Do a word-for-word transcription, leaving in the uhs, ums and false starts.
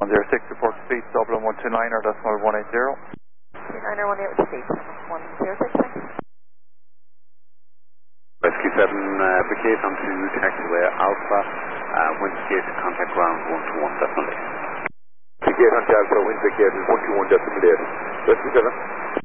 one zero six, report speed, Dublin one two nine or decimal one eight zero. two nine or one eight with speed, one zero six, thanks. Rescue seven, uh, vacate onto taxiway Alpha, uh, wind gate, contact ground one two one decimal eight. Vacate onto Alpha, wind vacate is one two one decimal eight. Rescue seven.